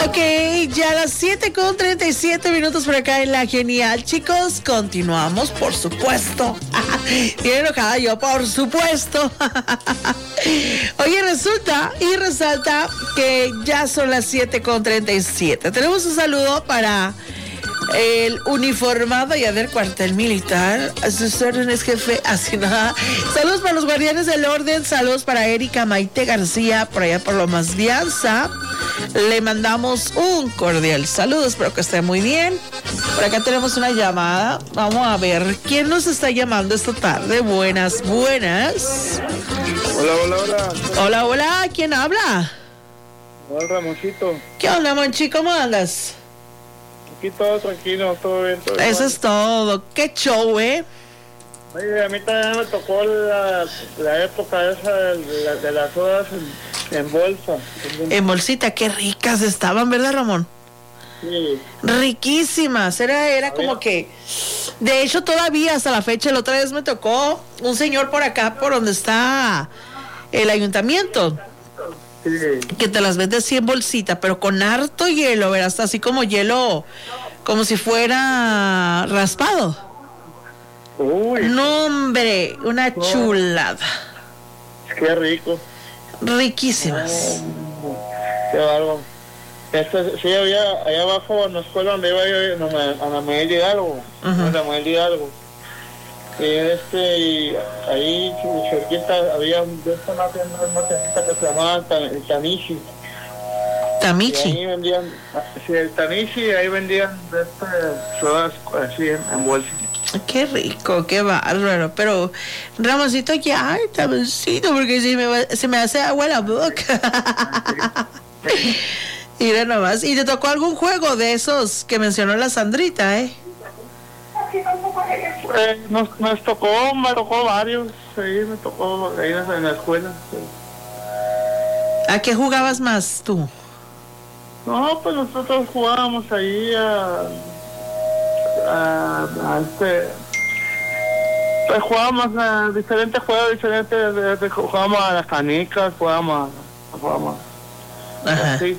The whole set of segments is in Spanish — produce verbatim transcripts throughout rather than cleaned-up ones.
Ok, ya a las siete con treinta y siete minutos por acá en La Genial, chicos. Continuamos, por supuesto. Bien enojada yo, por supuesto. Oye, resulta y resalta que ya son las siete con treinta y siete. Tenemos un saludo para el uniformado y a ver, cuartel militar, a sus órdenes, jefe, así nada. Saludos para los guardianes del orden, saludos para Erika Maite García, por allá por Lomas Vianza. Le mandamos un cordial saludo, espero que esté muy bien. Por acá tenemos una llamada, vamos a ver quién nos está llamando esta tarde. Buenas, buenas. Hola, hola, hola. Hola, hola, ¿quién habla? Hola, Ramoncito. ¿Qué onda, Monchi? ¿Cómo andas? Aquí todo tranquilo, todo bien, todo bien. Eso es todo. Qué show, ¿eh? Oye, a mí también me tocó la, la época esa de, la, de las sodas en, en bolsa. En bolsita, qué ricas estaban, ¿verdad, Ramón? Sí. Riquísimas. Era, era como que... De hecho, todavía hasta la fecha, la otra vez me tocó un señor por acá, por donde está el ayuntamiento. Sí. Que te las vende así en bolsita, pero con harto hielo, verás, así como hielo, como si fuera raspado. Uy. No, hombre, una No. chulada. Qué rico. Riquísimas. Qué bárbaro. Este, sí, había allá abajo en la escuela donde iba yo, a la Miguel Hidalgo. Ujú. A la Miguel Hidalgo. Y este, y ahí cerquita había un- de esta una tienda, una tiendita que se llamaba Tan- Tanishi. Y Tamichi. ahí vendían, sí, el Tanishi, ahí vendían de este, sodas así en, en bolsa. Qué rico, qué bárbaro. Pero, Ramoncito, ya, Ramoncito, porque se me, va- se me hace agua la boca. Mira nomás. ¿Y te tocó algún juego de esos que mencionó la Sandrita, eh? Eh, nos, nos tocó, me tocó varios, ahí me tocó ahí en la en la escuela. Sí. ¿A qué jugabas más tú? No, pues nosotros jugábamos ahí a, a, a este, pues jugábamos a diferentes juegos, diferentes, de- de- jugábamos a las canicas, jugábamos a, jugábamos Ajá. así.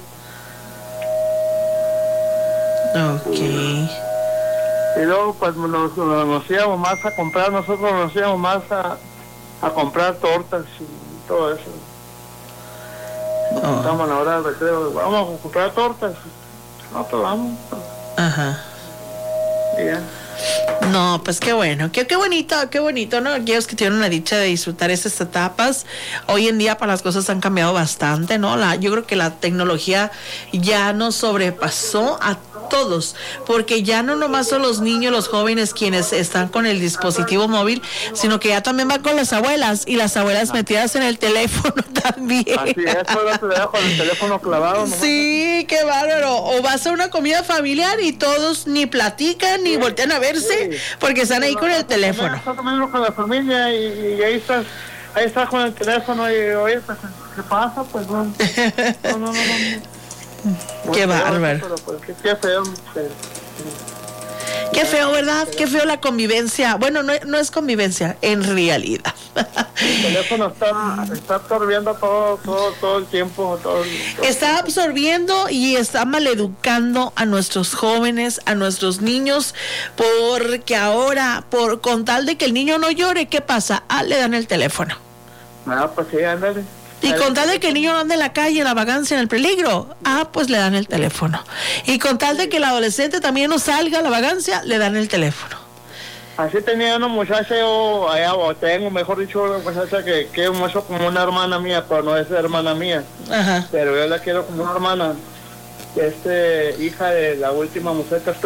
Ok. Y luego pues nos, nos, nos íbamos más a comprar, nosotros nos íbamos más a, a comprar tortas y todo eso. Oh, Estamos a la hora del recreo, vamos a comprar tortas. No, pues vamos. ajá. Y ya. No, pues qué bueno, qué, qué bonito, qué bonito, ¿no? Aquellos que tienen la dicha de disfrutar estas etapas. Hoy en día, para las cosas han cambiado bastante, ¿no? La, yo creo que la tecnología ya nos sobrepasó a todos, porque ya no nomás son los niños, los jóvenes quienes están con el dispositivo móvil, sino que ya también van con las abuelas y las abuelas metidas en el teléfono también. Así es, solo te dejo con el teléfono clavado. ¿No? Sí, qué bárbaro. O vas a una comida familiar y todos ni platican ni voltean a verse Sí. porque están ahí con el teléfono. Estás comiendo con la familia y, y ahí estás, ahí estás con el teléfono y oye, pues, ¿qué pasa? Pues no, no, no, no, no, no. Qué Muy feo, bárbaro. Pero pues qué, qué feo. pues. Qué feo, ¿verdad? Qué feo la convivencia. Bueno, no, no es convivencia, en realidad. El teléfono está, está absorbiendo todo, todo, todo el tiempo. Todo, todo. Está absorbiendo y está maleducando a nuestros jóvenes, a nuestros niños, porque ahora, por con tal de que el niño no llore, ¿qué pasa? Ah, le dan el teléfono. Ah, pues sí, ándale. Y con tal de que el niño no ande en la calle, en la vagancia, en el peligro, ah, pues le dan el teléfono. Y con tal de que el adolescente también no salga a la vagancia, le dan el teléfono. Así tenía una muchacha, yo, allá, o tengo, mejor dicho, una muchacha que, que es mucho como una hermana mía, pero no es hermana mía. Ajá. Pero yo la quiero como una hermana, que es este, hija de la última mujer que